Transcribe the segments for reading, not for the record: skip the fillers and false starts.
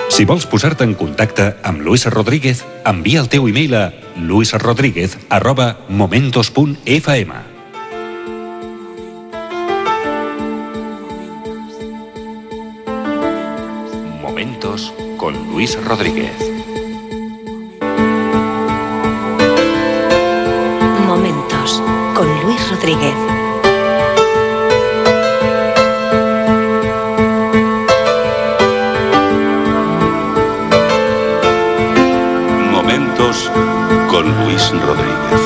Si vols posar-te en contacte amb Luis Rodríguez, envia el teu e-mail a luisrodríguez@momentos.fm. Momentos con Luis Rodríguez. Momentos con Luis Rodríguez. Momentos con Luis Rodríguez.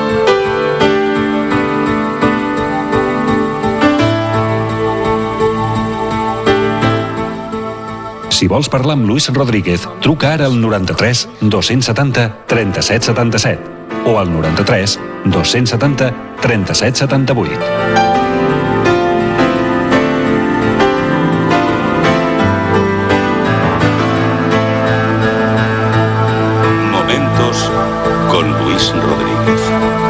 Si vols parlar amb Luis Rodríguez, truca ara al 93 270 37 77 o al 93 270 37 78. Momentos con Luis Rodríguez.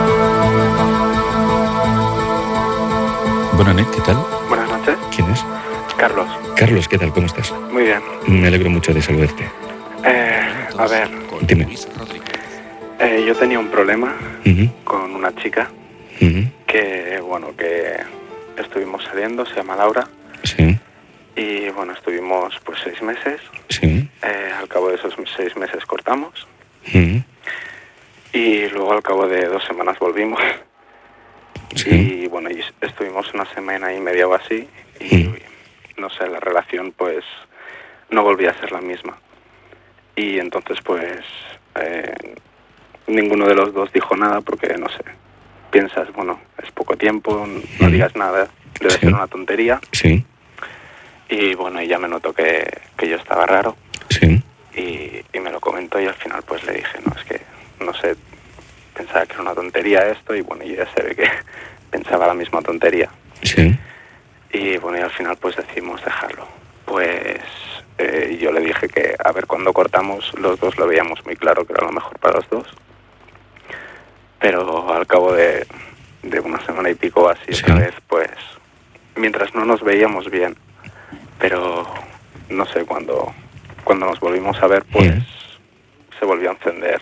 Buenas noches, ¿qué tal? Buenas noches. ¿Quién es? Carlos. Carlos, ¿qué tal? ¿Cómo estás? Muy bien. Me alegro mucho de saludarte. A ver, Dime. yo tenía un problema Ujú, con una chica ujú, que estuvimos saliendo, se llama Laura, sí, y bueno, estuvimos pues 6 meses. sí, Al cabo de esos 6 meses cortamos ujú, y luego al cabo de 2 semanas volvimos. sí, Y bueno, y estuvimos una semana y media o así y no sé, la relación pues no volvía a ser la misma. Y entonces pues ninguno de los dos dijo nada porque no sé, piensas, bueno, es poco tiempo, no digas nada, debe Sí. ser una tontería. sí, Y bueno, ella me notó que yo estaba raro sí, y me lo comentó y al final pues le dije, no, es que no sé, pensaba que era una tontería esto y bueno, yo ya se ve que pensaba la misma tontería. sí, Y bueno, y al final pues decidimos dejarlo. Pues yo le dije que, a ver, cuando cortamos los dos lo veíamos muy claro que era lo mejor para los dos. Pero al cabo de una semana y pico así Sí. otra vez, pues mientras no nos veíamos bien, pero no sé, cuando nos volvimos a ver, pues se volvió a encender.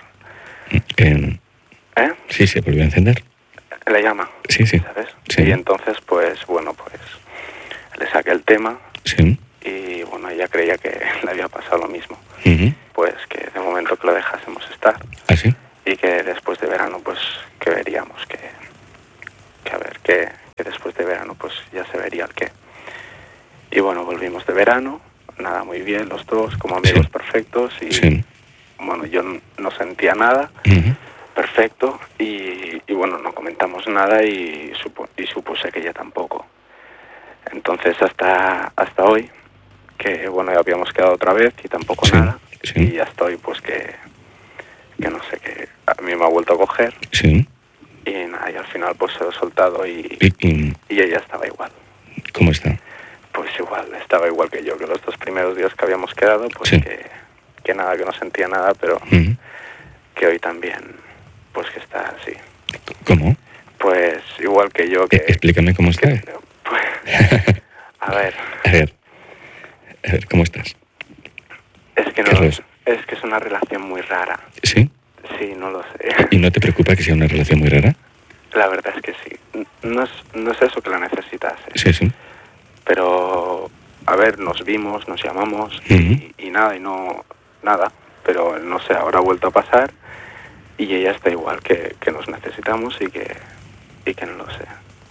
sí, se volvió a encender. La llama, Sí, sí, ¿sabes? sí. Y entonces pues bueno, pues le saqué el tema Sí, y bueno, ella creía que le había pasado lo mismo. ujú, Pues que de momento que lo dejásemos estar ¿ah, sí? y que después de verano pues que veríamos que a ver, que después de verano pues ya se vería el qué. Y bueno, volvimos de verano, nada, muy bien los dos, como amigos Sí. perfectos y Sí, bueno, yo no sentía nada, ujú, perfecto, y bueno, no comentamos nada y supuse que ella tampoco. Entonces hasta hoy, que bueno, ya habíamos quedado otra vez y tampoco Sí, nada, sí. y ya estoy pues que no sé, que a mí me ha vuelto a coger sí. y nada, y al final pues se lo he soltado y ¿Y ella estaba igual. cómo está? Pues igual, estaba igual que yo, que los 2 primeros días que habíamos quedado, pues Sí. que nada, que no sentía nada, pero Ujú, que hoy también, pues que está así. ¿cómo? Pues igual que yo, que... Explícame cómo está. pues, a ver, A ver, ¿cómo estás? es que no, Carlos. es que es una relación muy rara. ¿Sí? Sí, no lo sé. ¿Y no te preocupa que sea una relación muy rara? La verdad es que sí. No es eso que la necesitase. Sí, sí. Pero, a ver, nos vimos, nos llamamos Ujú. y nada, nada. Pero no sé, ahora ha vuelto a pasar y ella está igual, que nos necesitamos y que no lo sé.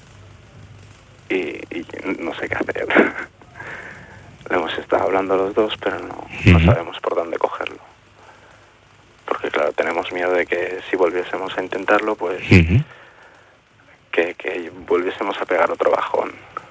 Y no sé qué hacer. Le hemos estado hablando los dos, pero no sabemos por dónde cogerlo. Porque claro, tenemos miedo de que si volviésemos a intentarlo, pues Ujú. que volviésemos a pegar otro bajón.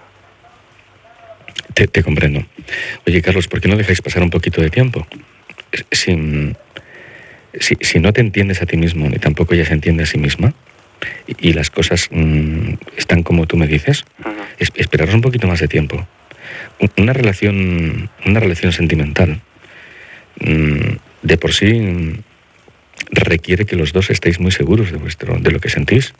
Te comprendo. Oye, Carlos, ¿por qué no dejáis pasar un poquito de tiempo? Si no te entiendes a ti mismo, ni tampoco ella se entiende a sí misma, y las cosas están como tú me dices, esperaros un poquito más de tiempo. Una relación sentimental, de por sí, requiere que los dos estéis muy seguros de lo que sentís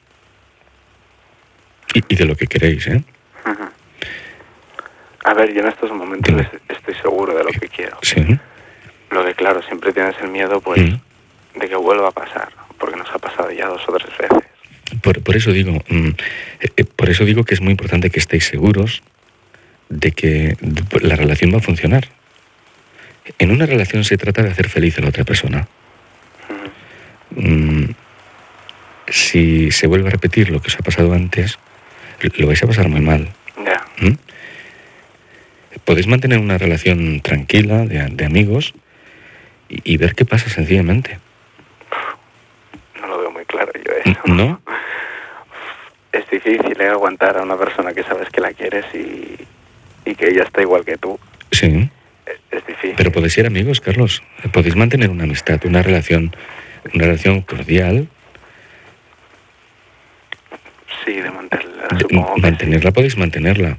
y de lo que queréis, ¿eh? A ver, yo en estos momentos estoy seguro de lo que quiero. Sí. Lo que claro, siempre tienes el miedo pues de que vuelva a pasar, porque nos ha pasado ya 2 o 3 veces. Por eso digo que es muy importante que estéis seguros de que la relación va a funcionar. En una relación se trata de hacer feliz a la otra persona. Si se vuelve a repetir lo que os ha pasado antes, lo vais a pasar muy mal. Ya. Podéis mantener una relación tranquila, de amigos, y ver qué pasa sencillamente. No lo veo muy claro yo eso. ¿No? Es difícil aguantar a una persona que sabes que la quieres y que ella está igual que tú. Sí. Es difícil. Pero podéis ser amigos, Carlos. Podéis mantener una amistad, una relación cordial. Sí, de mantenerla, supongo que Mantenerla sí. podéis mantenerla.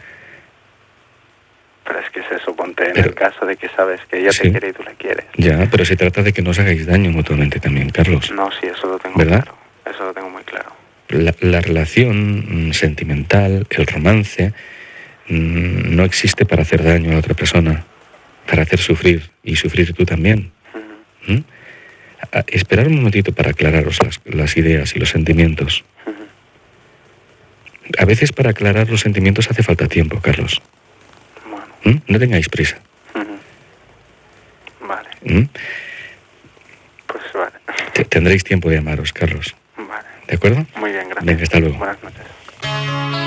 Pero es que es eso, ponte en Pero- el caso de que sabes que ella Sí. te quiere y tú la quieres. Ya, pero se trata de que no os hagáis daño mutuamente también, Carlos. No, sí, eso lo tengo ¿Verdad? claro. Eso lo tengo muy claro. La relación sentimental, el romance, no existe para hacer daño a la otra persona, para hacer sufrir, y sufrir tú también. Ujú. Esperad un momentito para aclararos las ideas y los sentimientos. Ujú. A veces para aclarar los sentimientos hace falta tiempo, Carlos. Bueno. No tengáis prisa. Vale, pues vale. Tendréis tiempo de amaros, Carlos. Vale. ¿De acuerdo? Muy bien, gracias. Venga, hasta luego. Buenas noches.